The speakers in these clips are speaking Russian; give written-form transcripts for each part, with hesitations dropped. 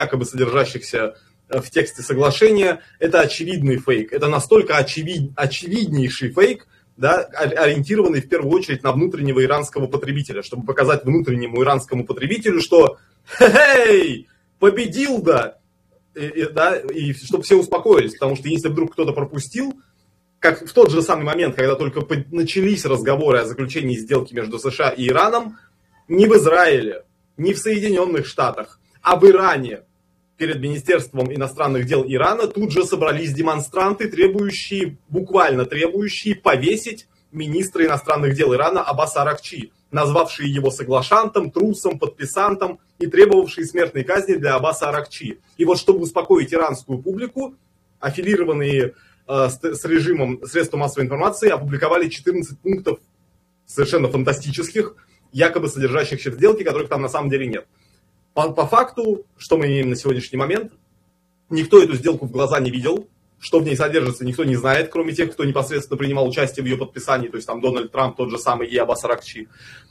якобы содержащихся в тексте соглашения, это очевидный фейк. Это настолько очевиднейший фейк, да, ориентированный в первую очередь на внутреннего иранского потребителя, чтобы показать внутреннему иранскому потребителю, что «Хей, победил, да!» и чтобы все успокоились, потому что если вдруг кто-то пропустил, как в тот же самый момент, когда только начались разговоры о заключении сделки между США и Ираном, не в Израиле, не в Соединенных Штатах, а в Иране перед Министерством иностранных дел Ирана тут же собрались демонстранты, буквально требующие повесить министра иностранных дел Ирана Аббаса Аракчи, назвавшие его соглашантом, трусом, подписантом и требовавшие смертной казни для Аббаса Аракчи. И вот чтобы успокоить иранскую публику, аффилированные с режимом средства массовой информации опубликовали 14 пунктов совершенно фантастических, якобы содержащихся в сделке, которых там на самом деле нет. По факту, что мы имеем на сегодняшний момент, никто эту сделку в глаза не видел, что в ней содержится, никто не знает, кроме тех, кто непосредственно принимал участие в ее подписании, то есть там Дональд Трамп тот же самый и Аббас Аракчи.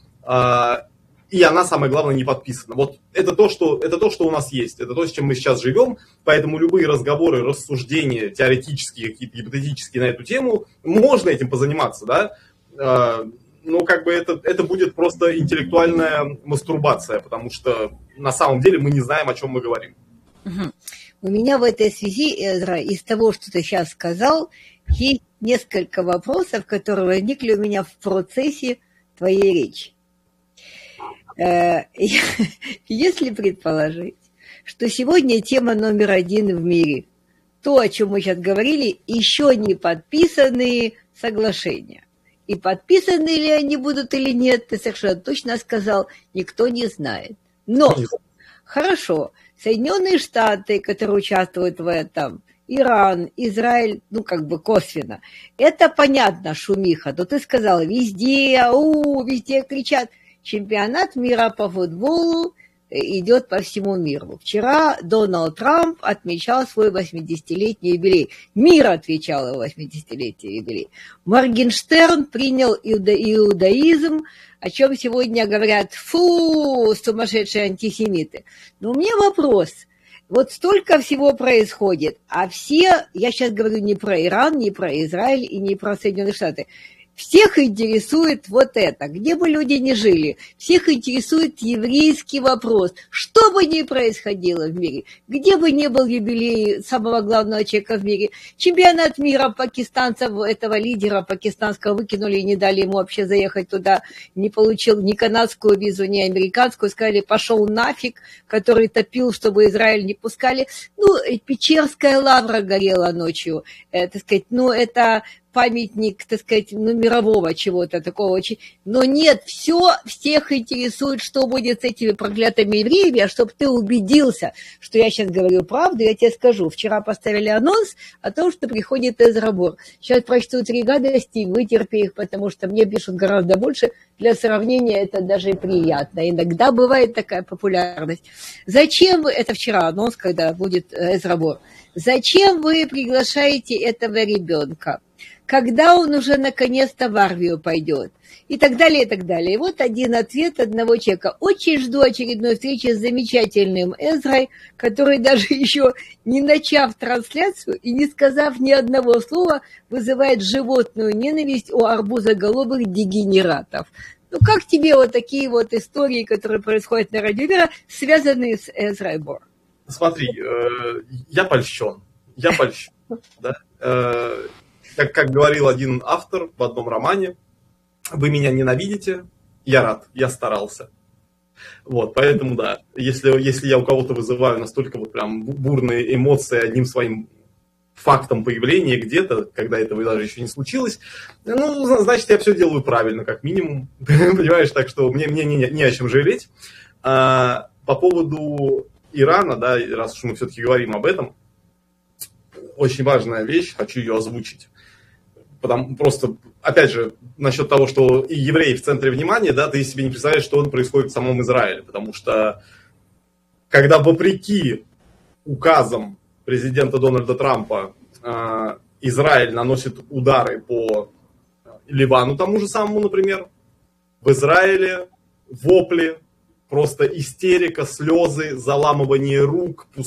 И она, самое главное, не подписана. Вот это то, что у нас есть, это то, с чем мы сейчас живем, поэтому любые разговоры, рассуждения, теоретические, какие-то гипотетические на эту тему, можно этим позаниматься, да, но как бы это будет просто интеллектуальная мастурбация, потому что на самом деле мы не знаем, о чем мы говорим. У меня в этой связи, Эзра, из того, что ты сейчас сказал, есть несколько вопросов, которые возникли у меня в процессе твоей речи. Если предположить, что сегодня тема номер 1 в мире, то, о чем мы сейчас говорили, еще не подписанные соглашения. И подписаны ли они будут или нет, ты совершенно точно сказал, никто не знает. Но, хорошо, Соединенные Штаты, которые участвуют в этом, Иран, Израиль, ну, как бы косвенно. Это понятно, шумиха. Но ты сказал, везде, везде кричат. Чемпионат мира по футболу идет по всему миру. Вчера Дональд Трамп отмечал свой 80-летний юбилей. Мир отвечал его 80-летний юбилей. Моргенштерн принял иудаизм, о чем сегодня говорят, сумасшедшие антисемиты. Но у меня вопрос. Вот столько всего происходит, а все, я сейчас говорю не про Иран, не про Израиль и не про Соединенные Штаты, всех интересует вот это, где бы люди ни жили, всех интересует еврейский вопрос, что бы ни происходило в мире, где бы ни был юбилей самого главного человека в мире, чемпионат мира пакистанцев, этого лидера пакистанского выкинули и не дали ему вообще заехать туда, не получил ни канадскую визу, ни американскую, сказали, пошел нафиг, который топил, чтобы Израиль не пускали. Ну, Печерская лавра горела ночью, так сказать, ну, это памятник, так сказать, ну, мирового чего-то такого очень. Но нет, всех интересует, что будет с этими проклятыми евреями, а чтобы ты убедился, что я сейчас говорю правду, я тебе скажу. Вчера поставили анонс о том, что приходит Эзра Бор. Сейчас прочту 3 гадости, вытерпи их, потому что мне пишут гораздо больше. Для сравнения это даже приятно. Иногда бывает такая популярность. Зачем вы, это вчера анонс, когда будет Эзра Бор, зачем вы приглашаете этого ребенка? Когда он уже наконец-то в армию пойдет, и так далее, и так далее. И вот один ответ одного человека. Очень жду очередной встречи с замечательным Эзрой, который даже еще не начав трансляцию и не сказав ни одного слова, вызывает животную ненависть у арбузоголовых дегенератов. Ну, как тебе вот такие вот истории, которые происходят на Радио Мира, связанные с Эзрой Бор? Смотри, я польщен. Да? Как говорил один автор в одном романе, вы меня ненавидите, я рад, я старался. Вот, поэтому да, если я у кого-то вызываю настолько вот прям бурные эмоции одним своим фактом появления где-то, когда этого даже еще не случилось, ну, значит, я все делаю правильно, как минимум. Понимаешь, так что мне не о чем жалеть. По поводу Ирана, да, раз уж мы все-таки говорим об этом, очень важная вещь, хочу ее озвучить. Просто, опять же, насчет того, что и евреи в центре внимания, да, ты себе не представляешь, что происходит в самом Израиле. Потому что, когда вопреки указам президента Дональда Трампа Израиль наносит удары по Ливану тому же самому, например, в Израиле вопли, просто истерика, слезы, заламывание рук,